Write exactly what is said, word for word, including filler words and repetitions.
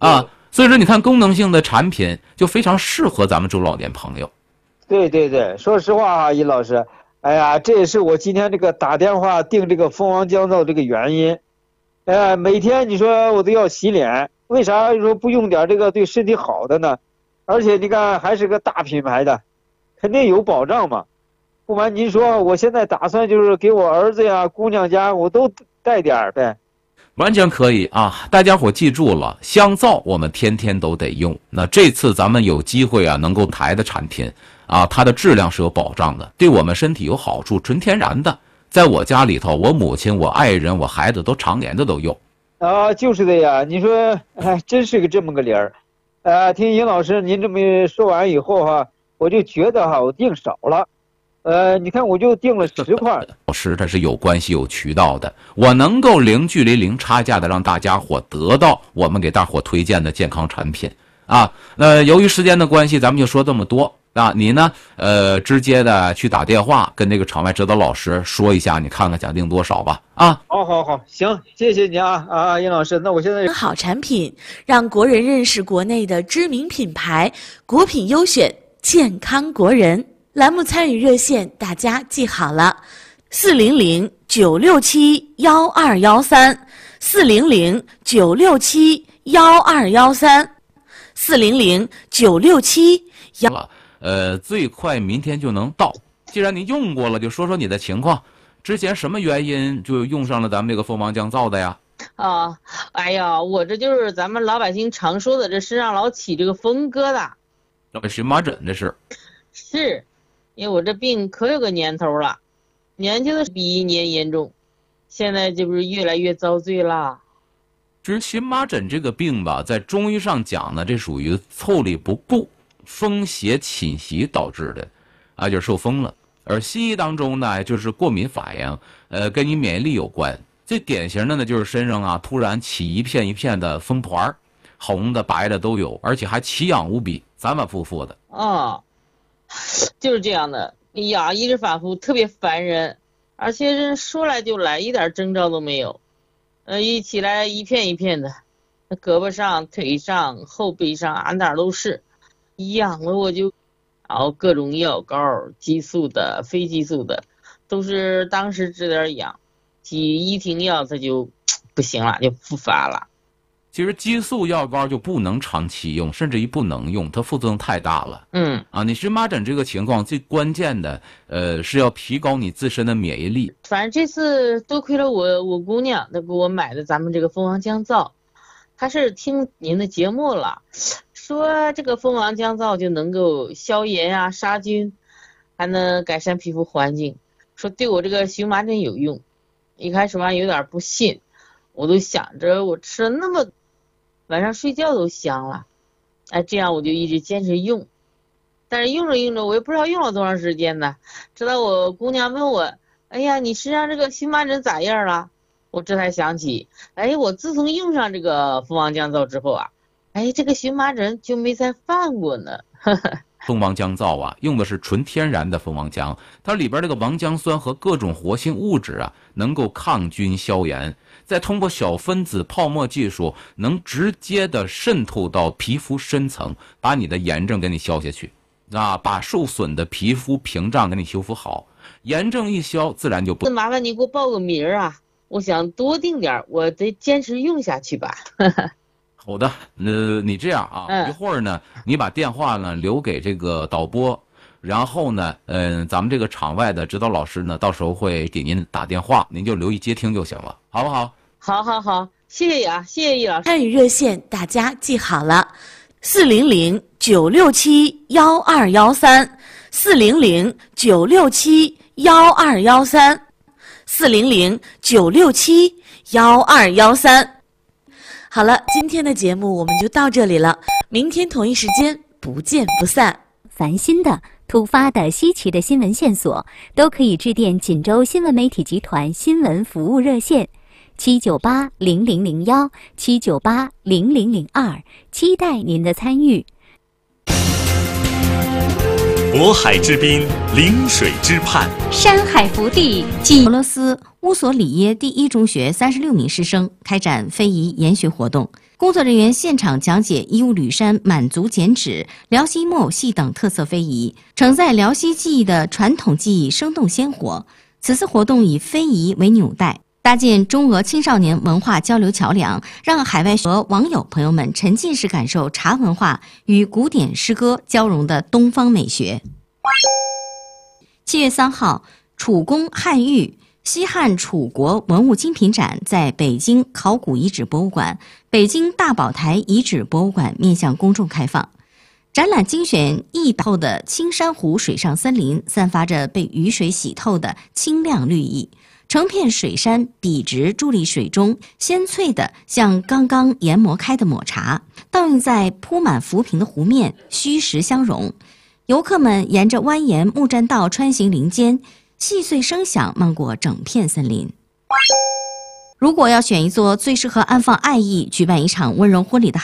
啊。所以说，你看功能性的产品就非常适合咱们中老年朋友。 对对对，说实话啊，尹老师，哎呀，这也是我今天这个打电话订这个蜂王降皂这个原因。哎呀，每天你说我都要洗脸，为啥说不用点这个对身体好的呢？而且你看还是个大品牌的，肯定有保障嘛。不瞒您说，我现在打算就是给我儿子呀、姑娘家我都带点儿呗。 完全可以啊！大家伙记住了，香皂我们天天都得用。那这次咱们有机会啊，能够抬的产品啊，它的质量是有保障的，对我们身体有好处，纯天然的。在我家里头，我母亲、我爱人、我孩子都常年的都用。 啊，就是的呀！你说，哎，真是个这么个理儿。呃，听尹老师您这么说完以后哈，我就觉得哈，我订少了。呃，你看我就订了十块。 老师他是有关系有渠道的，我能够零距离零差价的让大家伙得到我们给大伙推荐的健康产品啊。那由于时间的关系，咱们就说这么多啊。你呢，呃，直接的去打电话跟这个场外指导老师说一下，你看看想订多少吧啊。 好好好，行，谢谢你啊啊，尹老师，那我现在好产品让国人认识国内的知名品牌，国品优选，健康国人。栏目参与热线大家记好了，四零零九六七幺二幺三，四零零九六七幺二幺三，四零零九六七幺。 呃，最快明天就能到。既然您用过了，就说说你的情况。之前什么原因就用上了咱们这个蜂王降皂的呀？ 啊，哎呀，我这就是咱们老百姓常说的，这身上老起这个风疙瘩。 这荨麻疹这是？ 是。因为我这病可有个年头了，年轻的比一年严重，现在这不是越来越遭罪了。 其实荨麻疹这个病吧，在中医上讲呢，这属于腠理不顾、风邪侵袭导致的，啊，就是受风了。而西医当中呢，就是过敏反应，呃，跟你免疫力有关。最典型的呢，就是身上啊突然起一片一片的风团，红的、白的都有，而且还奇痒无比，反反复复的。 哦。就是这样的，痒一直反复，特别烦人，而且人说来就来，一点征兆都没有。呃，一起来一片一片的，胳膊上、腿上、后背上，俺哪儿都是，痒了我就，然后各种药膏，激素的、非激素的，都是当时治点痒，一停药它就不行了，就复发了。 其实激素药膏就不能长期用，甚至于不能用，它副作用太大了。 嗯啊，你荨麻疹这个情况最关键的，呃，是要提高你自身的免疫力。 反正这次多亏了我我姑娘，她给我买的咱们这个蜂王降皂，她是听您的节目了，说这个蜂王降皂就能够消炎啊、杀菌，还能改善皮肤环境，说对我这个荨麻疹有用。一开始嘛有点不信，我都想着我吃了那么。晚上睡觉都香了，哎，这样我就一直坚持用，但是用着用着，我也不知道用了多长时间呢。直到我姑娘问我：“哎呀，你身上这个荨麻疹咋样了？”我这才想起，哎，我自从用上这个蜂王降皂之后啊，哎，这个荨麻疹就没再犯过呢。 蜂王降皂啊，用的是纯天然的蜂王浆，它里边这个王浆酸和各种活性物质啊，能够抗菌消炎。再通过小分子泡沫技术，能直接的渗透到皮肤深层，把你的炎症给你消下去，啊，把受损的皮肤屏障给你修复好，炎症一消，自然就不。 麻烦你给我报个名啊，我想多订点，我得坚持用下去吧。 好的，呃，你这样啊， 嗯、 一会儿呢，你把电话呢留给这个导播。然后呢，嗯、呃，咱们这个场外的指导老师呢，到时候会给您打电话，您就留意接听就行了，好不好？ 好，好，好，谢谢啊，谢谢易老师。 参与热线大家记好了，四零零九六七幺二幺三，四零零九六七幺二幺三，四零零九六七幺二幺三。好了，今天的节目我们就到这里了，明天同一时间不见不散。 烦心的、突发的、稀奇的新闻线索，都可以致电锦州新闻媒体集团新闻服务热线七九八零零零幺七九八零零零二，期待您的参与。 渤海之滨，临水之畔， 山海福地。继俄罗斯乌索里耶第一中学三十六名师生开展非遗研学活动。 工作人员现场讲解义乌吕山满族剪纸、辽西木偶戏等特色非遗，承载辽西技艺的传统技艺生动鲜活。此次活动以非遗为纽带，搭建中俄青少年文化交流桥梁，让海外和网友朋友们沉浸式感受茶文化与古典诗歌交融的东方美学。七月三号，楚宫汉玉西汉楚国文物精品展在北京考古遗址博物馆、北京大宝台遗址博物馆面向公众开放。展览精选一百后的青山湖水上森林，散发着被雨水洗透的清亮绿意。成片水杉笔直伫立水中，鲜翠的像刚刚研磨开的抹茶，倒映在铺满浮萍的湖面，虚实相融。游客们沿着蜿蜒木栈道穿行林间，细碎声响漫过整片森林。如果要选一座最适合安放爱意、举办一场温柔婚礼的